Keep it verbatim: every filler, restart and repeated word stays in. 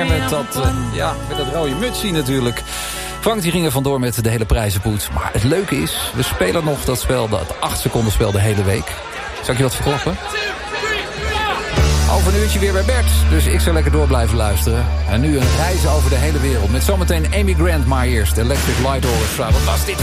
En met dat, uh, ja, met dat rode mutsje natuurlijk. Frank die ging er vandoor met de hele prijzenpoet. Maar het leuke is, we spelen nog dat spel, dat acht seconden spel de hele week. Zal ik je wat verklappen? Over een uurtje weer bij Bert. Dus ik zal lekker door blijven luisteren. En nu een reis over de hele wereld. Met zometeen Amy Grant, maar eerst Electric Light Orchestra. Wat was dit?